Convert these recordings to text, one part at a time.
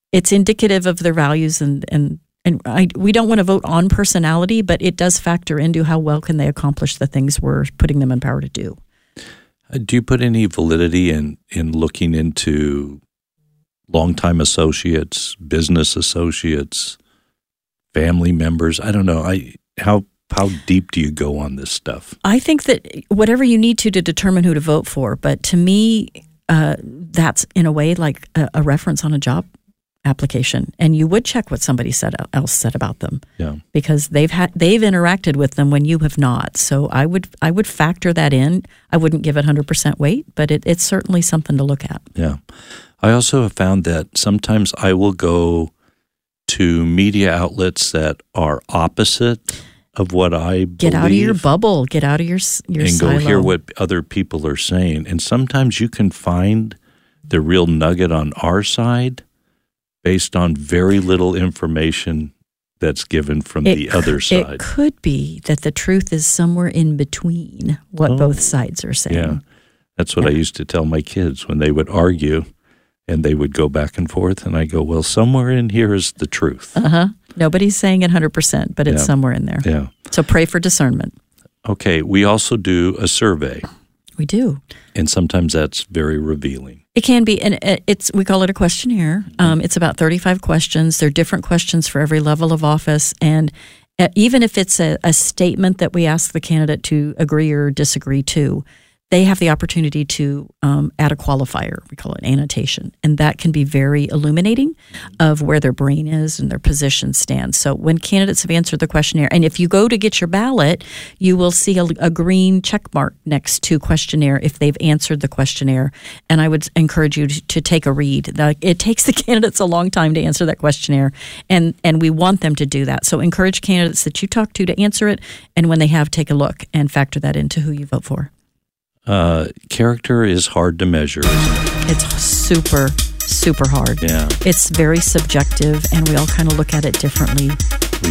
it's indicative of their values, we don't want to vote on personality, but it does factor into how well can they accomplish the things we're putting them in power to do. Do you put any validity in looking into longtime associates, business associates, family members? I don't know. How deep do you go on this stuff? I think that whatever you need to determine who to vote for, but to me, that's in a way like a reference on a job application, and you would check what somebody else said about them, because they've interacted with them when you have not. So I would factor that in. I wouldn't give it 100% weight, but it's certainly something to look at. Yeah, I also have found that sometimes I will go to media outlets that are opposite of what I believe. Get out of your bubble. Get out of your and silo. Go hear what other people are saying. And sometimes you can find the real nugget on our side based on very little information that's given from the other side. It could be that the truth is somewhere in between what both sides are saying. Yeah, that's what I used to tell my kids when they would argue and they would go back and forth. And I go, well, somewhere in here is the truth. Nobody's saying it 100%, but it's somewhere in there. Yeah. So pray for discernment. Okay, we also do a survey. We do. And sometimes that's very revealing. It can be, and we call it a questionnaire. It's about 35 questions. There are different questions for every level of office, and even if it's a statement that we ask the candidate to agree or disagree to, they have the opportunity to add a qualifier. We call it annotation. And that can be very illuminating of where their brain is and their position stands. So when candidates have answered the questionnaire, and if you go to get your ballot, you will see a green check mark next to questionnaire if they've answered the questionnaire. And I would encourage you to take a read. It takes the candidates a long time to answer that questionnaire, and we want them to do that. So encourage candidates that you talk to answer it, and when they have, take a look and factor that into who you vote for. Character is hard to measure, isn't it? It's super, super hard. Yeah. It's very subjective, and we all kind of look at it differently. We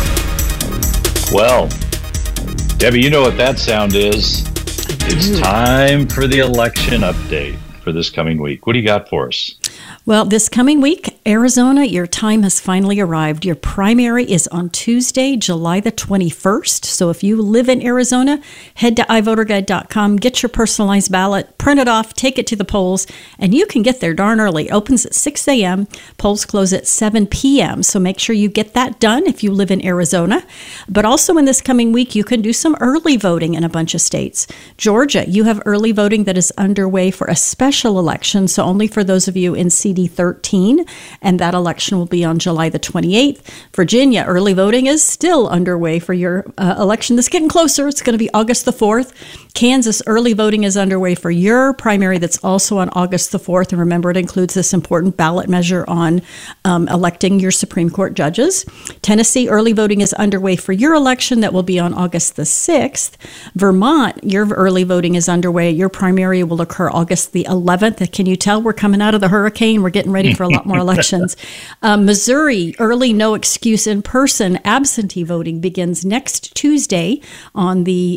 do. Well, Debbie, you know what that sound is. It's time for the election update for this coming week. What do you got for us? Well, this coming week, Arizona, your time has finally arrived. Your primary is on Tuesday, July the 21st. So if you live in Arizona, head to iVoterGuide.com, get your personalized ballot, print it off, take it to the polls, and you can get there darn early. It opens at 6 a.m., polls close at 7 p.m. So make sure you get that done if you live in Arizona. But also in this coming week, you can do some early voting in a bunch of states. Georgia, you have early voting that is underway for a special election, so only for those of you in CD13, and that election will be on July the 28th. Virginia, early voting is still underway for your election. This is getting closer. It's going to be August the 4th. Kansas, early voting is underway for your primary that's also on August the 4th. And remember, it includes this important ballot measure on electing your Supreme Court judges. Tennessee, early voting is underway for your election that will be on August the 6th. Vermont, your early voting is underway. Your primary will occur August the 11th. Can you tell we're coming out of the hurricane? We're getting ready for a lot more elections. Missouri, early no excuse in person absentee voting begins next Tuesday on the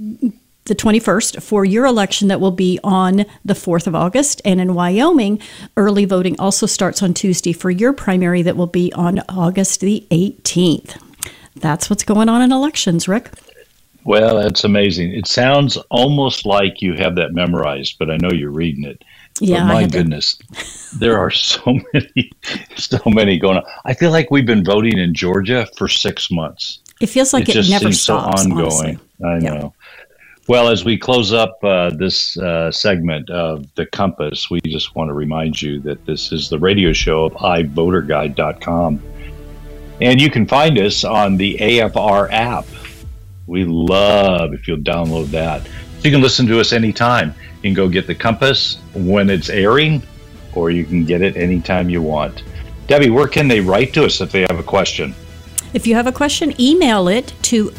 21st for your election that will be on the 4th of August. And in Wyoming, early voting also starts on Tuesday for your primary that will be on August the 18th. That's what's going on in elections, Rick. Well, that's amazing. It sounds almost like you have that memorized, but I know you're reading it. Yeah, but my goodness, there are so many going on. I feel like we've been voting in Georgia for 6 months. It feels like it just never seems stops. So ongoing. Honestly. I know. Well, as we close up this segment of The Compass, we just want to remind you that this is the radio show of iVoterGuide.com. And you can find us on the AFR app. We love if you'll download that. So you can listen to us anytime. You can go get The Compass when it's airing, or you can get it anytime you want. Debbie, where can they write to us if they have a question? If you have a question, email it to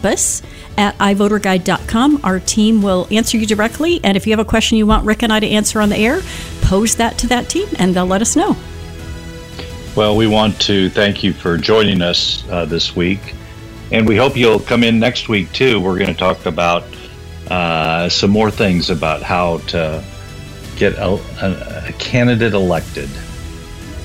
compass@iVoterGuide.com. Our team will answer you directly. And if you have a question you want Rick and I to answer on the air, pose that to that team, and they'll let us know. Well, we want to thank you for joining us this week. And we hope you'll come in next week, too. We're going to talk about some more things about how to get a candidate elected.